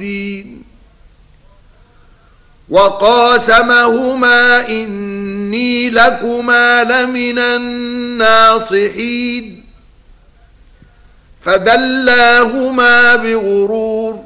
الخاسرين وقاسمهما إني لكما لمن الناصحين فدلاهما بغرور